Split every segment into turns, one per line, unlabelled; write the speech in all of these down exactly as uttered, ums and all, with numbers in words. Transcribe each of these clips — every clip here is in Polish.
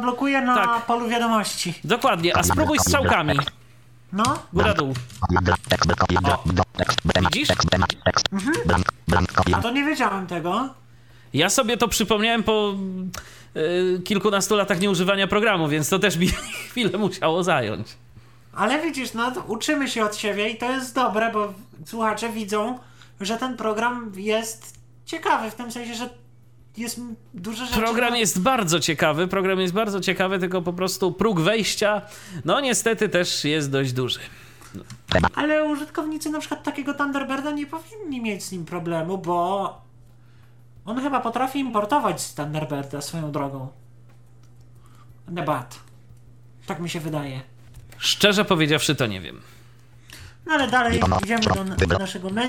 zablokuje na
Tak.
polu wiadomości.
Dokładnie, a spróbuj strzałkami.
No.
Góra dół. O. Widzisz?
Mhm. A to nie wiedziałem tego.
Ja sobie to przypomniałem po y, kilkunastu latach nieużywania programu, więc to też mi chwilę musiało zająć.
Ale widzisz, no to uczymy się od siebie i to jest dobre, bo słuchacze widzą, że ten program jest ciekawy, w tym sensie, że jest dużo rzeczy...
Program jest bardzo ciekawy, program jest bardzo ciekawy, tylko po prostu próg wejścia, no niestety też jest dość duży. No.
Ale użytkownicy na przykład takiego Thunderbirda nie powinni mieć z nim problemu, bo on chyba potrafi importować z Thunderbirda swoją drogą. Debat. Tak mi się wydaje.
Szczerze powiedziawszy, to nie wiem.
No ale dalej idziemy do, do naszego menu.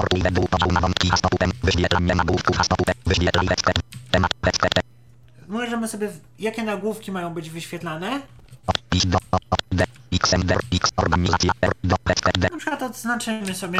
Możemy sobie, jakie nagłówki mają być wyświetlane. Na przykład odznaczymy sobie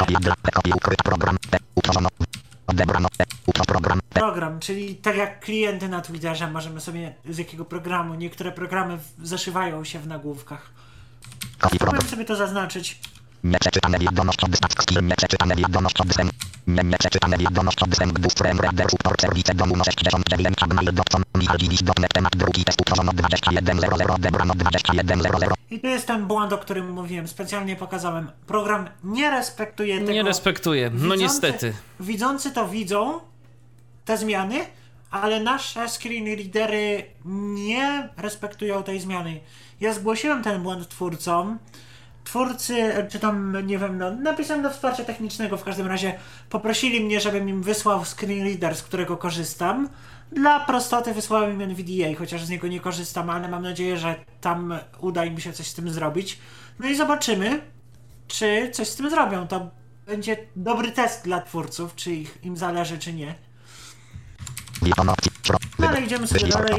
program, czyli tak jak klienty na Twitterze, możemy sobie z jakiego programu, niektóre programy zaszywają się w nagłówkach. Spróbujemy sobie to zaznaczyć.
Nieprzeczytane wiadomości od Stacki, nieprzeczytane wiadomości od Sem, nieprzeczytane wiadomości od Sem, Bufrem, Redder, Support, Service, Domu, sześćdziesiąt dziewięć, Mail, Dotcom, Michal Dziwisz, dotnet, temat drugi, test utworzono dwadzieścia jeden zero zero, odebrano dwadzieścia jeden zero zero.
I tu jest ten błąd, o którym mówiłem, specjalnie pokazałem. Program nie respektuje tego.
Nie respektuje, no
widzący,
niestety.
Widzący to widzą, te zmiany, ale nasze screen readery nie respektują tej zmiany. Ja zgłosiłem ten błąd twórcom. Twórcy, czy tam, nie wiem, no, napisałem do wsparcia technicznego, w każdym razie poprosili mnie, żebym im wysłał screen reader, z którego korzystam. Dla prostoty wysłałem im N V D A, chociaż z niego nie korzystam, ale mam nadzieję, że tam uda im się coś z tym zrobić. No i zobaczymy, czy coś z tym zrobią. To będzie dobry test dla twórców, czy ich, im zależy, czy nie. No ale idziemy sobie dalej.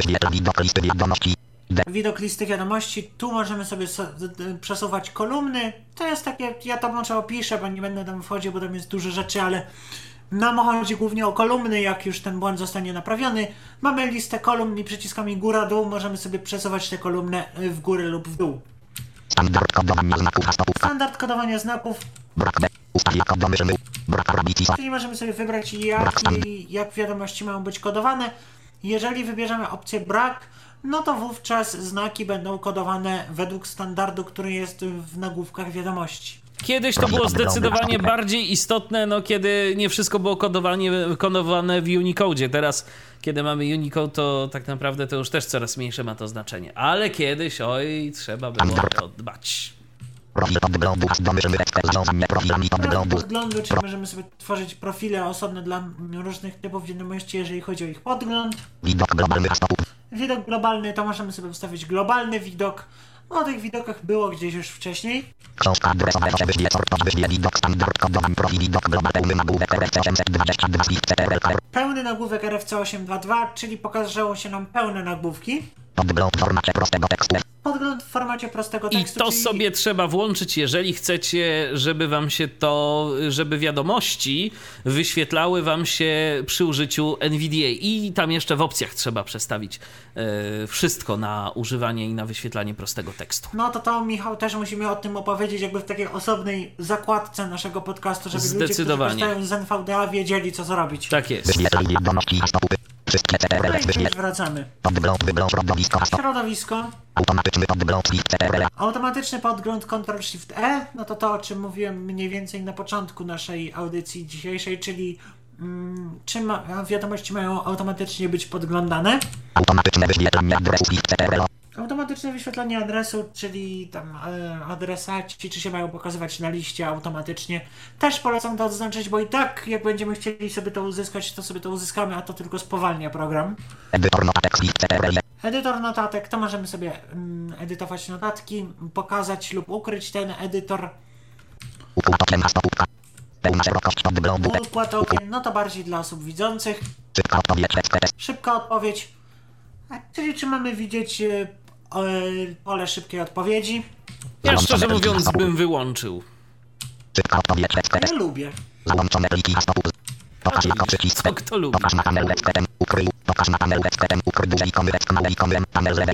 Widok listy wiadomości. Tu możemy sobie so, przesuwać kolumny. To jest takie, ja to może opiszę, bo nie będę tam wchodził, bo tam jest dużo rzeczy, ale nam chodzi głównie o kolumny, jak już ten błąd zostanie naprawiony. Mamy listę kolumn i przyciskami góra-dół możemy sobie przesuwać te kolumny w górę lub w dół.
Standard kodowania znaków.
Standard kodowania znaków.
Brak B. Ustawienia kodowy żywy. Brak arabicji.
Czyli możemy sobie wybrać, jak, jak wiadomości mają być kodowane. Jeżeli wybierzemy opcję brak, no to wówczas znaki będą kodowane według standardu, który jest w nagłówkach wiadomości.
Kiedyś to było zdecydowanie bardziej istotne, no kiedy nie wszystko było kodowanie, kodowane w Unicode. Teraz, kiedy mamy Unicode, to tak naprawdę to już też coraz mniejsze ma to znaczenie. Ale kiedyś, oj, trzeba było o to dbać.
Profil podglądu, profilami podglądu.
Podglądu, czyli możemy sobie tworzyć profile osobne dla różnych typów wiadomości, jeżeli chodzi o ich podgląd.
Widok globalny.
Widok globalny, to możemy sobie ustawić globalny widok. No, o tych widokach było gdzieś już wcześniej.
Książka adresowa, wyślij sort, wyślij widok standard kodowany profil, widok global, pełny nagłówek R F C osiemset dwadzieścia dwa, C T R L.
Pełny nagłówek R F C osiemset dwadzieścia dwa, czyli pokażą się nam pełne nagłówki.
Podgląd w formacie prostego tekstu.
Podgląd w formacie prostego tekstu.
I to
czyli...
sobie trzeba włączyć, jeżeli chcecie, żeby wam się to, żeby wiadomości wyświetlały wam się przy użyciu N V D A. I tam jeszcze w opcjach trzeba przestawić e, wszystko na używanie i na wyświetlanie prostego tekstu.
No to to, Michał, też musimy o tym opowiedzieć jakby w takiej osobnej zakładce naszego podcastu, żeby ludzie, którzy korzystają z N V D A, wiedzieli, co zrobić.
Tak jest.
Wszystkie C T R L.
No i już wracamy.
Podgląd, wygląd, środowisko.
Środowisko.
Automatyczny podgląd, C T R L.
Automatyczny podgląd Ctrl Shift E. No to to, o czym mówiłem mniej więcej na początku naszej audycji dzisiejszej, czyli mm, czym ma, wiadomości mają automatycznie być podglądane.
Automatyczne wyświetlanie adresów i C T R L.
Automatyczne wyświetlanie adresu, czyli tam e, adresaci, czy się mają pokazywać na liście automatycznie. Też polecam to odznaczyć, bo i tak jak będziemy chcieli sobie to uzyskać, to sobie to uzyskamy, a to tylko spowalnia program.
Edytor notatek z C T R L.
Edytor notatek, to możemy sobie mm, edytować notatki, pokazać lub ukryć ten edytor.
Układ okien na stopówka. Pełna szerokość podglądu.
Układ okien, no to bardziej dla osób widzących.
Szybka odpowiedź.
Szybka odpowiedź. Czyli czy mamy widzieć e, e, pole szybkiej odpowiedzi?
Ja szczerze mówiąc bym wyłączył.
Szybka odpowiedź.
Ja lubię.
Załączone pliki na stopów. Pokaż jako przycisk.
Co kto lubi?
Pokaż na panel ukrył. Pokaż na panel ukrył. Duże ikony, małe ikony, panel